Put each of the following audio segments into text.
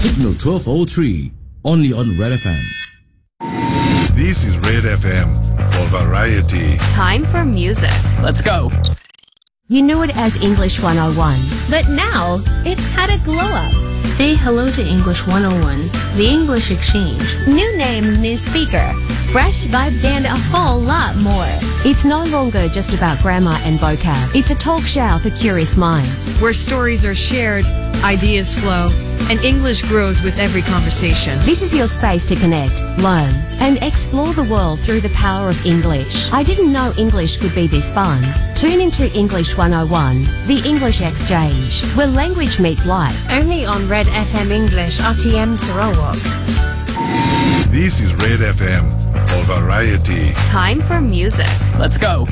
Signal 1203, only on Red FM. This is Red FM for variety. Time for music. Let's go. You knew it as English 101. But now, it's had a glow up. Say hello to English 101, the English exchange. New name, new speaker. Fresh vibes and a whole lot more. It's no longer just about grammar and vocab. It's a talk show for curious minds. Where stories are shared, ideas flow, and English grows with every conversation. This is your space to connect, learn, and explore the world through the power of English. I didn't know English could be this fun. Tune into English 101, the English exchange, where language meets life. Only on Red FM English, RTM Sarawak. This is Red FM for variety. Time for music. Let's go.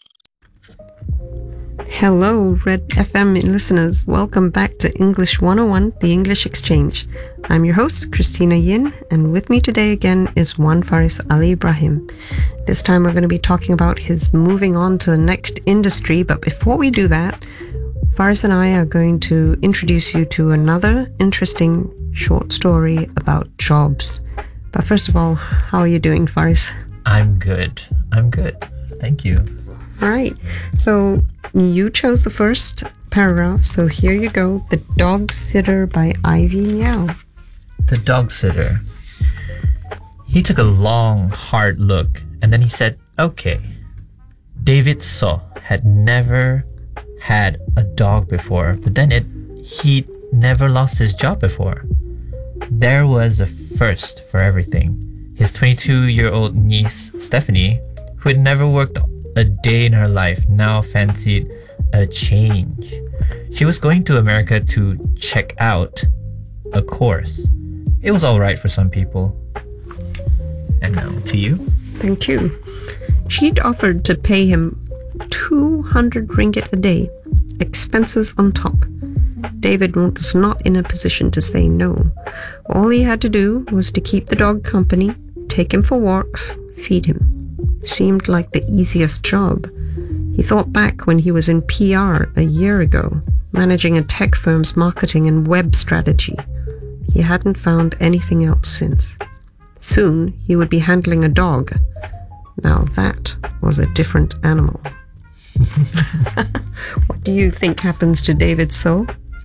Hello, Red FM listeners. Welcome back to English 101, the English Exchange. I'm your host, Christina Yin, and with me today again is Wan Faris Ali Ibrahim. This time we're going to be talking about his moving on to the next industry, but before we do that, Faris and I are going to introduce you to another interesting short story about jobs. But first of all, how are you doing, Faris? I'm good. Thank you. All right. So you chose the first paragraph. So here you go. The Dog Sitter by Ivy Meow. The dog sitter. He took a long, hard look and then he said, okay. David So had never had a dog before, but then he'd never lost his job before. There was a first for everything. His 22-year-old niece, Stephanie, who had never worked a day in her life, now fancied a change. She was going to America to check out a course. It was all right for some people. And now to you. Thank you. She'd offered to pay him 200 ringgit a day, expenses on top. David was not in a position to say no. All he had to do was to keep the dog company, take him for walks, feed him. Seemed like the easiest job. He thought back when he was in PR a year ago, managing a tech firm's marketing and web strategy. He hadn't found anything else since. Soon he would be handling a dog. Now that was a different animal. What do you think happens to David So?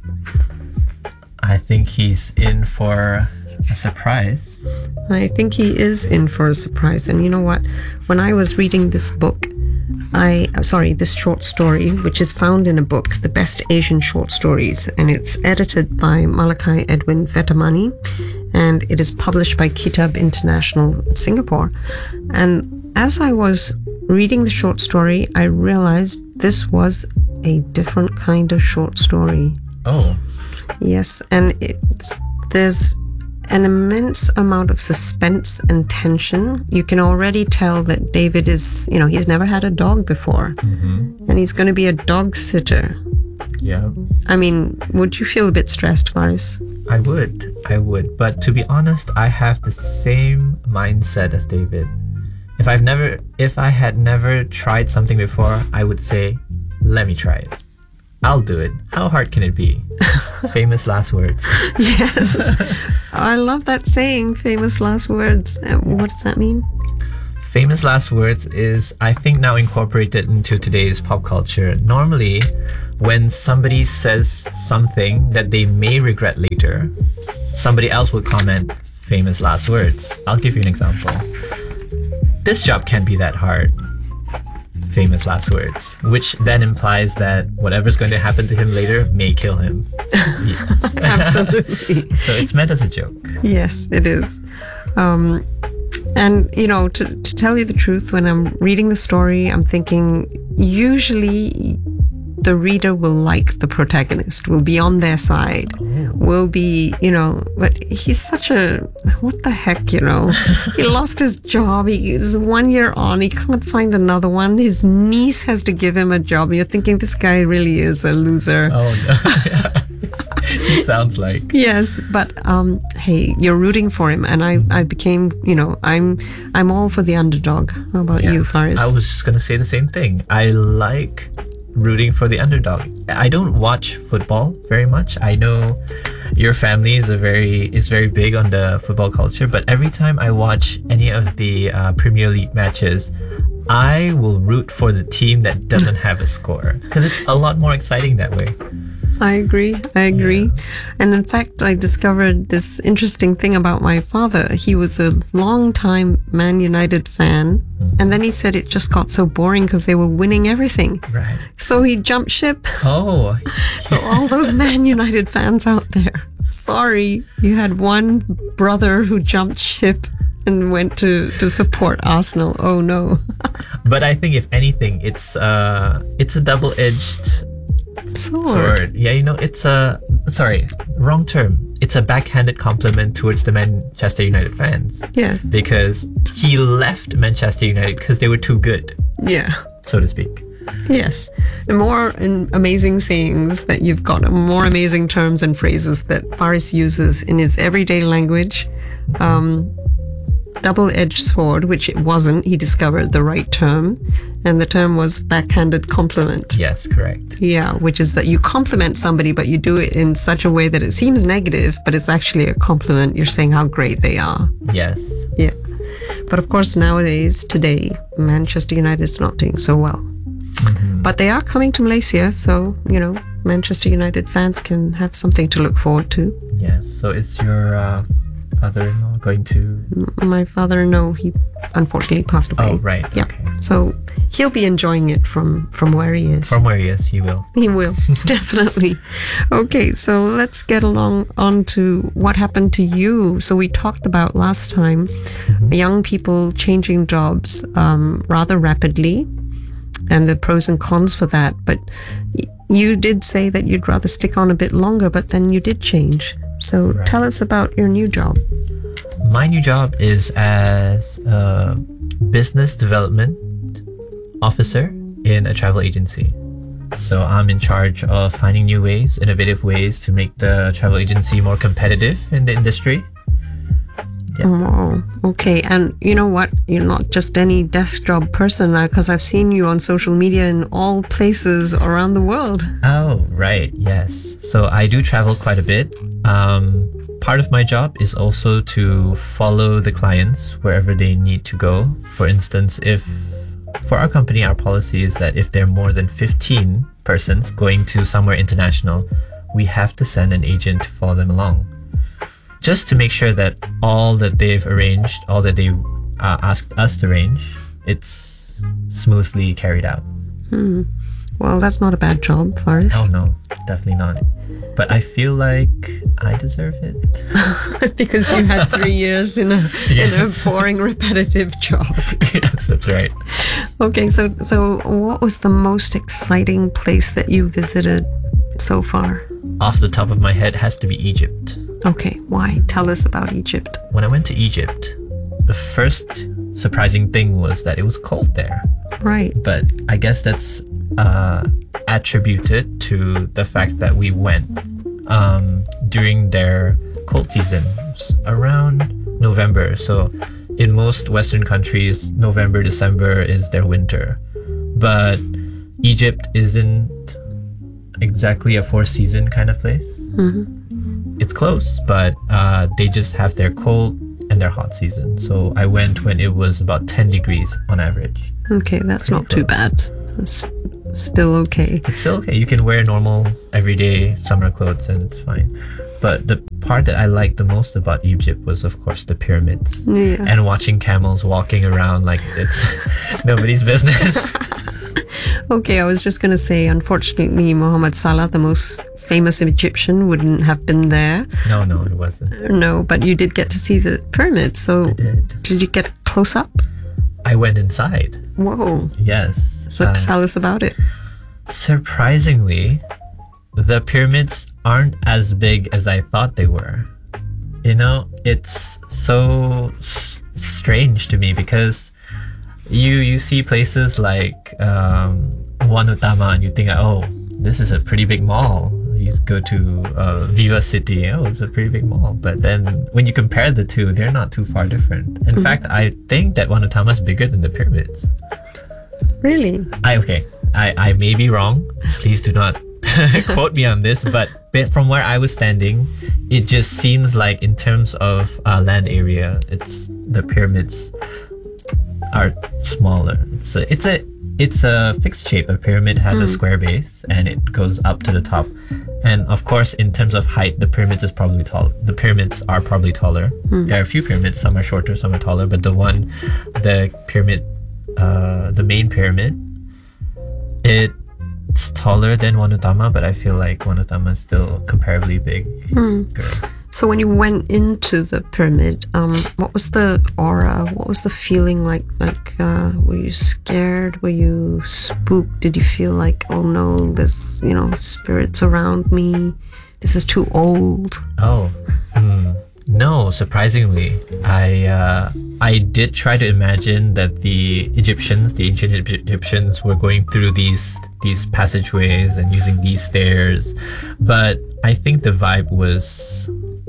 I think he's in for a surprise. I think he is in for a surprise. And you know what? When I was reading this book, this short story, which is found in a book, The Best Asian Short Stories, and it's edited by Malakai Edwin Vetamani, and it is published by Kitab International Singapore. And as I was reading the short story, I realized this was a different kind of short story. Oh. Yes, and there's an immense amount of suspense and tension. You can already tell that David is, he's never had a dog before. Mm-hmm. And he's going to be a dog sitter. Yeah. I mean, would you feel a bit stressed, Faris? I would. But to be honest, I have the same mindset as David. If I had never tried something before, I would say, let me try it. I'll do it. How hard can it be? Famous last words. Yes. I love that saying, famous last words. What does that mean? Famous last words is, I think, now incorporated into today's pop culture. Normally, when somebody says something that they may regret later, somebody else will comment, famous last words. I'll give you an example. This job can't be that hard. Famous last words, which then implies that whatever's going to happen to him later may kill him. Yes. Absolutely. So it's meant as a joke. Yes, it is. And, to tell you the truth, when I'm reading the story, I'm thinking usually the reader will like the protagonist, will be on their side, will be, but he's such a, what the heck, He lost his job. He's 1 year on. He can't find another one. His niece has to give him a job. You're thinking this guy really is a loser. Oh, no. It sounds like. Yes, but hey, you're rooting for him, and I became, I'm all for the underdog. How about you, Faris? I was just going to say the same thing. I like rooting for the underdog. I don't watch football very much. I know your family is very big on the football culture, but every time I watch any of the Premier League matches, I will root for the team that doesn't have a score because it's a lot more exciting that way. I agree. And in fact, I discovered this interesting thing about my father. He was a long-time Man United fan, and then he said it just got so boring because they were winning everything. Right. So he jumped ship. Oh. So all those Man United fans out there, sorry, you had one brother who jumped ship and went to support Arsenal. Oh no. But I think if anything, it's a double-edged sword. Yeah, it's wrong term. It's a backhanded compliment towards the Manchester United fans. Yes. Because he left Manchester United because they were too good. Yeah. So to speak. Yes. The more amazing sayings that you've got, more amazing terms and phrases that Faris uses in his everyday language. Double-edged sword, which it wasn't. He discovered the right term, and the term was backhanded compliment. Yes, correct. Yeah, which is that you compliment somebody, but you do it in such a way that it seems negative, but it's actually a compliment. You're saying how great they are. Yes. Yeah. But of course, today, Manchester United is not doing so well. But they are coming to Malaysia, so, Manchester United fans can have something to look forward to. Yes. So is your father-in-law going to... My father, no, he unfortunately passed away. Oh, right. Yeah. Okay. So he'll be enjoying it from where he is. From where he is, he will. He will, definitely. Okay, so let's get on to what happened to you. So we talked about last time young people changing jobs rather rapidly and the pros and cons for that. But you did say that you'd rather stick on a bit longer, but then you did change. So tell us about your new job. My new job is as a business development officer in a travel agency. So I'm in charge of finding new ways, innovative ways to make the travel agency more competitive in the industry. Yeah. Oh, okay. And you know what? You're not just any desk job person now, because I've seen you on social media in all places around the world. Oh, right. Yes. So I do travel quite a bit. Part of my job is also to follow the clients wherever they need to go. For instance, for our company, our policy is that if there are more than 15 persons going to somewhere international, we have to send an agent to follow them along. Just to make sure that all that they've arranged, all that they asked us to arrange, it's smoothly carried out. Well, that's not a bad job, Faris. Oh no, definitely not. But I feel like I deserve it. Because you had 3 years in a boring, repetitive job. Yes, that's right. Okay, so what was the most exciting place that you visited so far? Off the top of my head, has to be Egypt. Okay, why? Tell us about Egypt. When I went to Egypt, the first surprising thing was that it was cold there. Right. But I guess that's attributed to the fact that we went during their cold seasons around November. So in most Western countries, November, December is their winter. But Egypt isn't exactly a four-season kind of place. It's close, but they just have their cold and their hot season. So I went when it was about 10 degrees on average. Okay, that's not too bad. That's still okay. It's still okay. You can wear normal everyday summer clothes and it's fine. But the part that I liked the most about Egypt was, of course, the pyramids. Yeah. And watching camels walking around like it's nobody's business. Okay, I was just going to say, unfortunately, Muhammad Salah, the most famous Egyptian, wouldn't have been there. No, it wasn't. No, but you did get to see the pyramids. So I did you get close up? I went inside. Whoa. Yes. So tell us about it. Surprisingly, the pyramids aren't as big as I thought they were. It's so strange to me because you see places like One Utama and you think, oh, this is a pretty big mall. You go to Viva City, oh, it's a pretty big mall. But then when you compare the two, they're not too far different. In fact, I think that One Utama is bigger than the pyramids. Really? I may be wrong. Please do not quote me on this, but from where I was standing, it just seems like in terms of land area, the pyramids are smaller. It's a fixed shape. A pyramid has a square base and it goes up to the top. And of course, in terms of height, the pyramids are probably taller. There are a few pyramids, some are shorter, some are taller, but the main pyramid, it's taller than Wanutama, but I feel like Wanutama is still comparably big. So when you went into the pyramid, what was the aura? What was the feeling like? Were you scared? Were you spooked? Did you feel like, oh no, there's, spirits around me? This is too old. No, surprisingly, I did try to imagine that the ancient Egyptians were going through these passageways and using these stairs, but I think the vibe was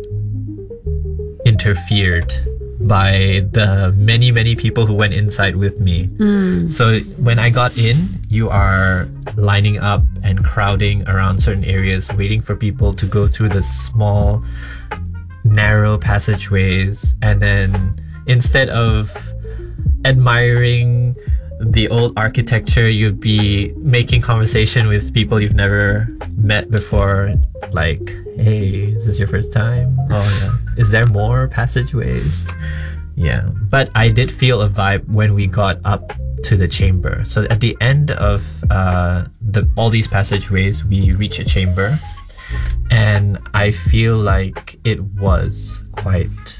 interfered by the many people who went inside with me. So when I got in, you are lining up and crowding around certain areas, waiting for people to go through the small, narrow passageways, and then instead of admiring the old architecture, you'd be making conversation with people you've never met before, like, hey, is this your first time? Oh yeah. Is there more passageways? Yeah. But I did feel a vibe when we got up to the chamber. So at the end of all these passageways, we reach a chamber, and I feel like it was quite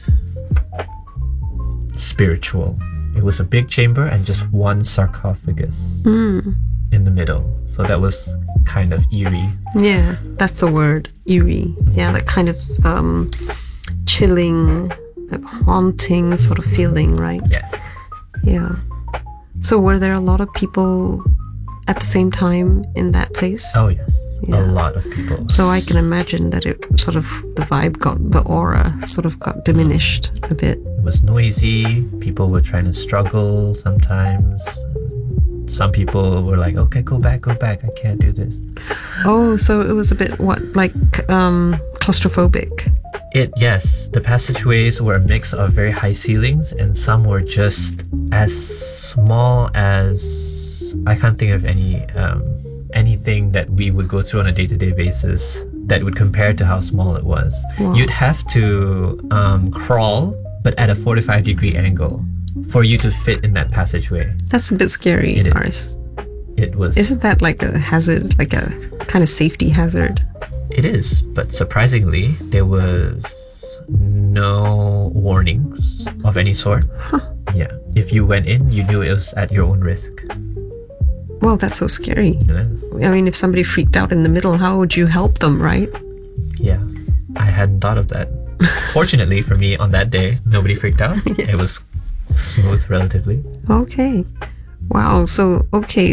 spiritual. It was a big chamber and just one sarcophagus in the middle. So that was kind of eerie. Yeah, that's the word, eerie. Yeah, that kind of chilling, haunting sort of feeling, right? Yes. Yeah. So were there a lot of people at the same time in that place? Oh, yes. Yeah. A lot of people. So I can imagine that the vibe the aura sort of got diminished a bit. It was noisy. People were trying to struggle sometimes. Some people were like, okay, go back, I can't do this. Oh, so it was a bit claustrophobic. Yes, the passageways were a mix of very high ceilings, and some were just as small as, I can't think of anything that we would go through on a day-to-day basis that would compare to how small it was. Wow. You'd have to crawl, but at a 45-degree angle for you to fit in that passageway. That's a bit scary, Faris. It was. Isn't that like a hazard, like a kind of safety hazard? It is, but surprisingly, there was no warnings of any sort. Yeah. If you went in, you knew it was at your own risk. Well, that's so scary. It is. I mean, if somebody freaked out in the middle, how would you help them, right? Yeah, I hadn't thought of that. Fortunately for me, on that day, nobody freaked out. Yes. It was smooth, relatively. Okay. Wow. So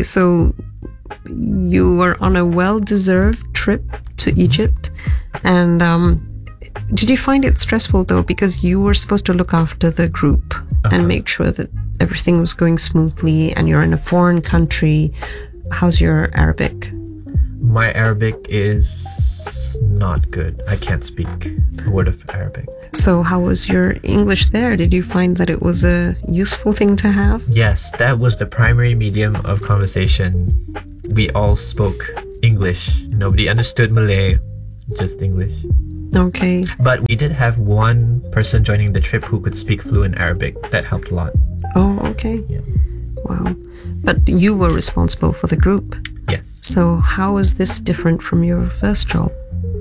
you were on a well-deserved trip to Egypt. And did you find it stressful, though? Because you were supposed to look after the group and make sure that everything was going smoothly, and you're in a foreign country. How's your Arabic? My Arabic is not good. I can't speak a word of Arabic. So how was your English there? Did you find that it was a useful thing to have? Yes, that was the primary medium of conversation. We all spoke English. Nobody understood Malay, just English. Okay. But we did have one person joining the trip who could speak fluent Arabic. That helped a lot. Oh, okay. Yeah. Wow. But you were responsible for the group. Yes. So how is this different from your first job?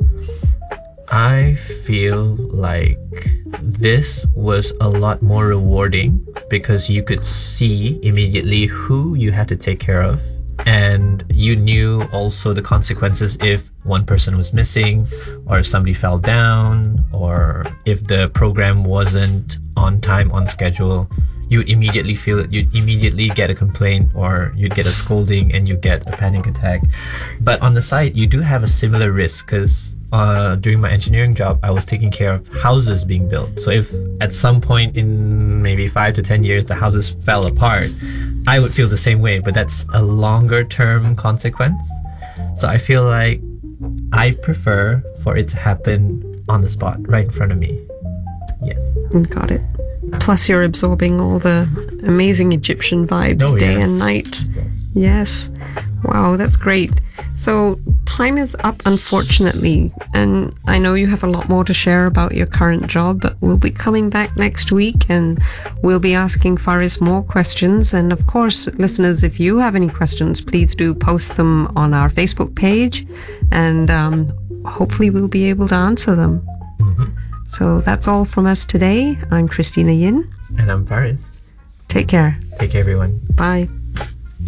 I feel like this was a lot more rewarding because you could see immediately who you had to take care of, and you knew also the consequences if one person was missing, or if somebody fell down, or if the program wasn't on time, on schedule. You'd immediately feel it. You'd immediately get a complaint, or you'd get a scolding, and you get a panic attack. But on the side, you do have a similar risk because during my engineering job, I was taking care of houses being built. So if at some point in maybe 5 to 10 years the houses fell apart, I would feel the same way, but that's a longer term consequence. So I feel like I prefer for it to happen on the spot, right in front of me. Yes. Got it. Plus, you're absorbing all the amazing Egyptian vibes day and night. Yes. Wow, that's great. So, time is up, unfortunately. And I know you have a lot more to share about your current job, but we'll be coming back next week and we'll be asking Faris more questions. And of course, listeners, if you have any questions, please do post them on our Facebook page and hopefully we'll be able to answer them. So that's all from us today. I'm Christina Yin. And I'm Faris. Take care. Take care, everyone. Bye.